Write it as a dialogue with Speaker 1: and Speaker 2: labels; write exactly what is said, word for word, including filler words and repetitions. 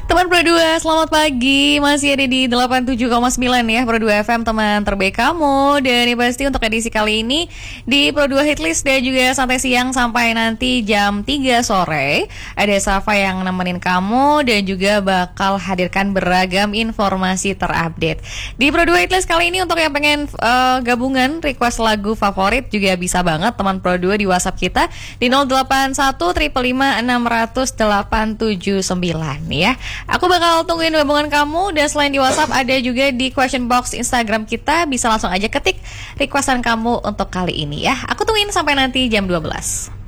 Speaker 1: Teman Pro dua, selamat pagi. Masih ada di delapan puluh tujuh koma sembilan ya Pro dua F M, teman terbaik kamu. Dan yang pasti untuk edisi kali ini di Pro dua Hitlist dan juga santai siang sampai nanti jam tiga sore. Ada Safa yang nemenin kamu dan juga bakal hadirkan beragam informasi terupdate. Di Pro dua Hitlist kali ini untuk yang pengen uh, gabungan request lagu favorit juga bisa banget teman Pro dua di WhatsApp kita di nol delapan satu lima lima enam nol nol delapan tujuh sembilan ya. Aku bakal tungguin hubungan kamu. Dan selain di WhatsApp ada juga di question box Instagram kita. Bisa langsung aja ketik requestan kamu untuk kali ini ya. Aku tungguin sampai nanti jam dua belas.